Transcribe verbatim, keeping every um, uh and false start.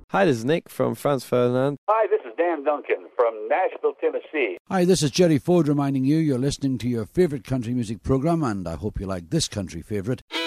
Hi, this is Nick from Franz Ferdinand. Hi, this is Dan Duncan from Nashville, Tennessee. Hi, this is Jerry Ford reminding you you're listening to your favourite country music programme, and I hope you like this country favourite.